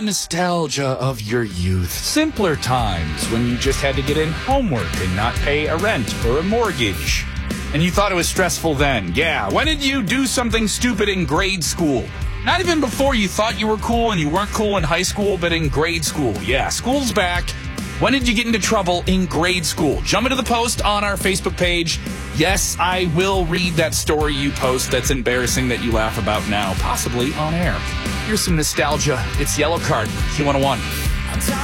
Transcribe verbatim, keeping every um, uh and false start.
nostalgia of your youth. Simpler times when you just had to get in homework and not pay a rent or a mortgage. And you thought it was stressful then. Yeah, when did you do something stupid in grade school? Not even before you thought you were cool and you weren't cool in high school, but in grade school. Yeah, school's back. When did you get into trouble in grade school? Jump into the post on our Facebook page. Yes, I will read that story you post that's embarrassing that you laugh about now, possibly on air. Here's some nostalgia. It's Yellow Card, Q one oh one.